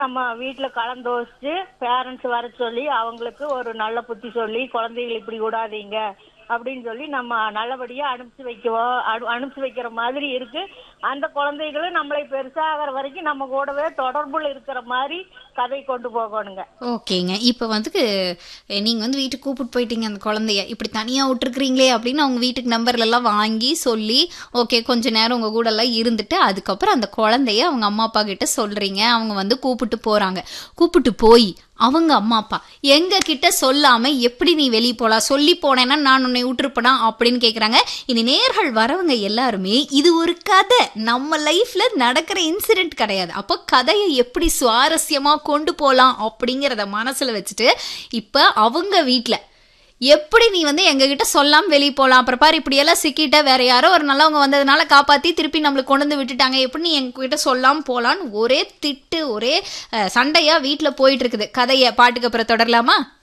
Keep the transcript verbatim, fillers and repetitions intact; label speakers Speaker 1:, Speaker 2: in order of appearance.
Speaker 1: நம்ம வீட்டுல கலந்தோசிச்சு பேரண்ட்ஸ் வர சொல்லி அவங்களுக்கு ஒரு நல்ல புத்தி சொல்லி குழந்தைகள் இப்படி விடாதீங்க அப்படின்னு சொல்லி நம்ம நல்லபடியா அனுப்பிச்சு வைக்குவோம். அனு- அனுப்பிச்சு வைக்கிற மாதிரி இருக்கு. அந்த குழந்தைகளும் நம்மளை பெருசாகிற வரைக்கும் நம்ம கூடவே தொடர்புல இருக்கிற மாதிரி கதை கொண்டு போகணுங்க.
Speaker 2: ஓகேங்க. இப்ப வந்துக்கு அஹ், நீங்க வந்து வீட்டுக்கு கூப்பிட்டு போயிட்டீங்க அந்த குழந்தைய. இப்படி தனியா விட்டுருக்கிறீங்களே அப்படின்னு அவங்க வீட்டுக்கு நம்பர்ல எல்லாம் வாங்கி சொல்லி, ஓகே கொஞ்ச நேரம் உங்க கூட எல்லாம் இருந்துட்டு அதுக்கப்புறம் அந்த குழந்தைய அவங்க அம்மா அப்பா கிட்ட சொல்றீங்க. அவங்க வந்து கூப்பிட்டு போறாங்க. கூப்பிட்டு போய் அவங்க அம்மா அப்பா எங்க கிட்ட சொல்லாம எப்படி நீ வெளியே போலாம், சொல்லி போனேன்னா நான் உன்னை விட்டுருப்பனா அப்படின்னு கேக்குறாங்க. இனி நேர்கள் வரவங்க எல்லாருமே இது ஒரு கதை, நம்ம லைஃப்ல நடக்கிற இன்சிடென்ட் கிடையாது. அப்போ கதையை எப்படி சுவாரஸ்யமா கொண்டு போலாம் அப்படிங்கறத மனசுல வச்சுட்டு இப்ப அவங்க வீட்ல எப்படி நீ வந்து எங்ககிட்ட சொல்லாம வெளியே போலாம், அப்புறம் பாரு இப்படி எல்லாம் சிக்கிட்ட, வேற யாரோ ஒரு நல்லவங்க வந்ததுனால காப்பாத்தி திருப்பி நம்மளுக்கு கொண்டு வந்து விட்டுட்டாங்க, எப்படி நீ எங்ககிட்ட சொல்லாம போலான்னு ஒரே திட்டு ஒரே அஹ், சண்டையா வீட்டுல போயிட்டு இருக்குது. கதைய பாட்டுக்கு அப்புறம் தொடரலாமா?